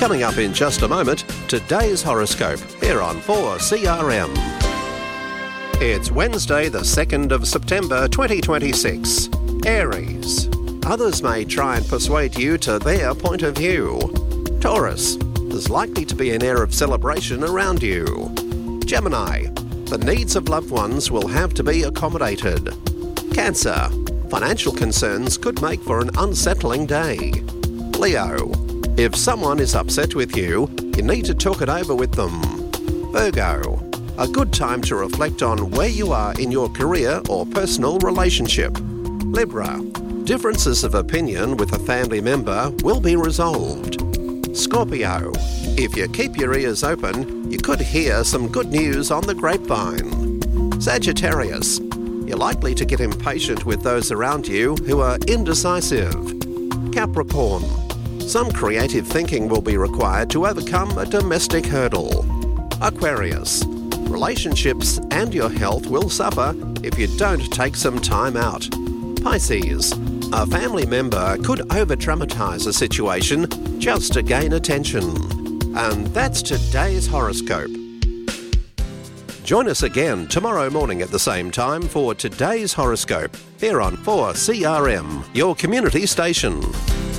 Coming up in just a moment, today's horoscope here on 4CRM. It's Wednesday, the 2nd of September 2026. Aries. Others may try and persuade you to their point of view. Taurus. There's likely to be an air of celebration around you. Gemini. The needs of loved ones will have to be accommodated. Cancer. Financial concerns could make for an unsettling day. Leo. If someone is upset with you, you need to talk it over with them. Virgo. A good time to reflect on where you are in your career or personal relationship. Libra. Differences of opinion with a family member will be resolved. Scorpio. If you keep your ears open, you could hear some good news on the grapevine. Sagittarius. You're likely to get impatient with those around you who are indecisive. Capricorn. Some creative thinking will be required to overcome a domestic hurdle. Aquarius. Relationships and your health will suffer if you don't take some time out. Pisces. A family member could over-dramatize a situation just to gain attention. And that's today's horoscope. Join us again tomorrow morning at the same time for today's horoscope here on 4CRM, your community station.